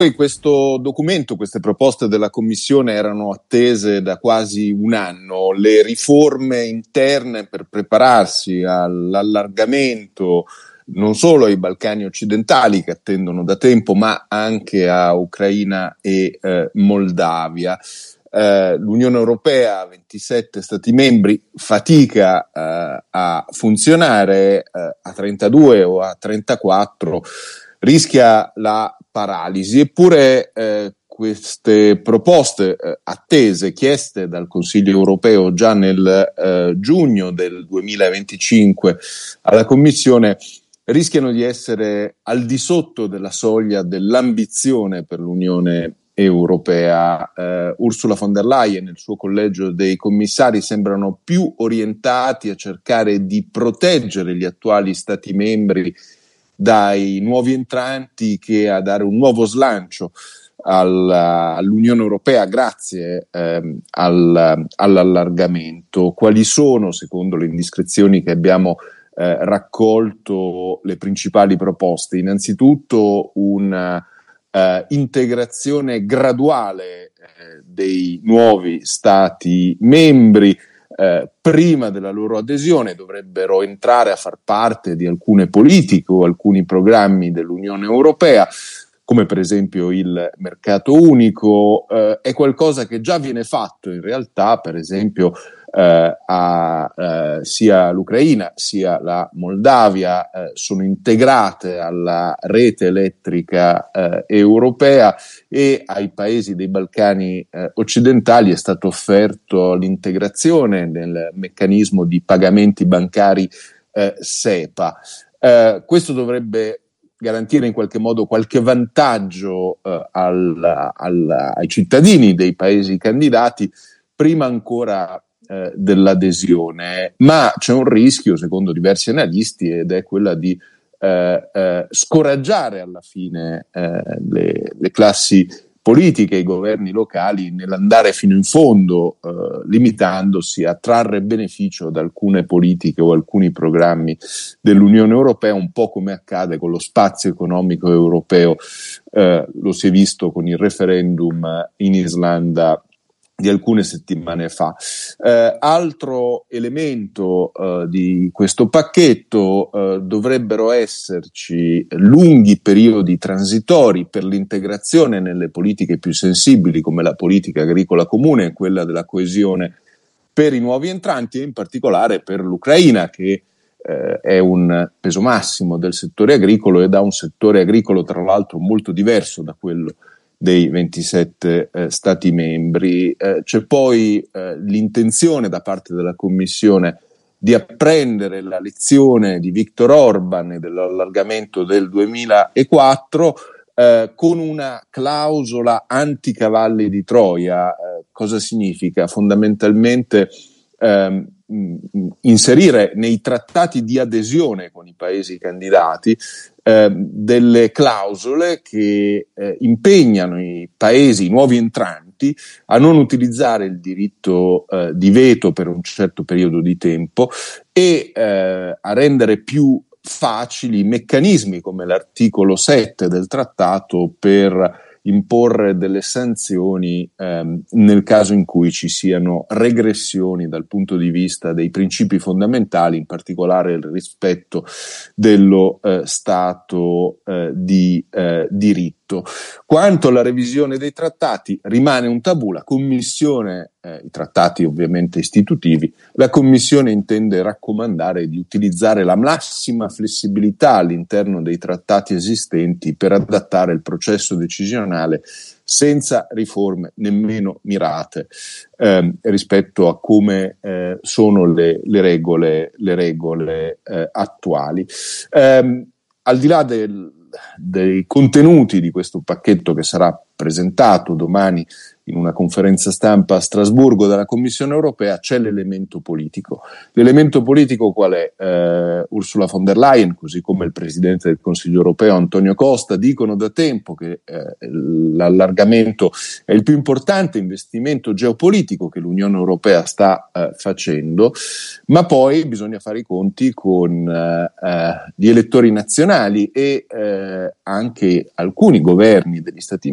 questo documento, queste proposte della Commissione erano attese da quasi un anno, le riforme interne per prepararsi all'allargamento non solo ai Balcani occidentali che attendono da tempo, ma anche a Ucraina e Moldavia. L'Unione Europea, 27 Stati membri, fatica a funzionare, a 32 o a 34 rischia la paralisi. Eppure queste proposte attese, chieste dal Consiglio europeo già nel giugno del 2025 alla Commissione, rischiano di essere al di sotto della soglia dell'ambizione per l'Unione europea. Ursula von der Leyen e il suo collegio dei commissari sembrano più orientati a cercare di proteggere gli attuali Stati membri dai nuovi entranti che a dare un nuovo slancio all'Unione Europea grazie all'allargamento. Quali sono, secondo le indiscrezioni che abbiamo raccolto, le principali proposte? Innanzitutto una integrazione graduale dei nuovi Stati membri. Prima della loro adesione dovrebbero entrare a far parte di alcune politiche o alcuni programmi dell'Unione Europea, come per esempio il mercato unico. È qualcosa che già viene fatto in realtà, per esempio sia l'Ucraina sia la Moldavia sono integrate alla rete elettrica europea, e ai paesi dei Balcani occidentali è stato offerto l'integrazione nel meccanismo di pagamenti bancari SEPA. Questo dovrebbe garantire in qualche modo qualche vantaggio ai cittadini dei paesi candidati prima ancora dell'adesione, ma c'è un rischio, secondo diversi analisti, ed è quella di scoraggiare alla fine le classi politiche, i governi locali nell'andare fino in fondo, limitandosi a trarre beneficio da alcune politiche o alcuni programmi dell'Unione Europea, un po' come accade con lo spazio economico europeo. Lo si è visto con il referendum in Islanda di alcune settimane fa. Altro elemento di questo pacchetto: dovrebbero esserci lunghi periodi transitori per l'integrazione nelle politiche più sensibili come la politica agricola comune e quella della coesione per i nuovi entranti, e in particolare per l'Ucraina, che è un peso massimo del settore agricolo ed ha un settore agricolo tra l'altro molto diverso da quello dei 27 Stati membri. C'è poi l'intenzione da parte della Commissione di apprendere la lezione di Viktor Orban e dell'allargamento del 2004 con una clausola anticavalli di Troia. Cosa significa? Fondamentalmente inserire nei trattati di adesione con i paesi candidati delle clausole che impegnano i paesi, i nuovi entranti, a non utilizzare il diritto di veto per un certo periodo di tempo e a rendere più facili i meccanismi come l'articolo 7 del trattato per imporre delle sanzioni nel caso in cui ci siano regressioni dal punto di vista dei principi fondamentali, in particolare il rispetto dello Stato di diritto. Quanto alla revisione dei trattati, rimane un tabù. La Commissione, i trattati ovviamente istitutivi, la Commissione intende raccomandare di utilizzare la massima flessibilità all'interno dei trattati esistenti per adattare il processo decisionale senza riforme nemmeno mirate rispetto a come sono le regole attuali. Al di là dei contenuti di questo pacchetto che sarà presentato domani in una conferenza stampa a Strasburgo dalla Commissione europea, c'è l'elemento politico. L'elemento politico qual è? Ursula von der Leyen, così come il Presidente del Consiglio europeo Antonio Costa, dicono da tempo che l'allargamento è il più importante investimento geopolitico che l'Unione Europea sta facendo, ma poi bisogna fare i conti con gli elettori nazionali e anche alcuni governi degli Stati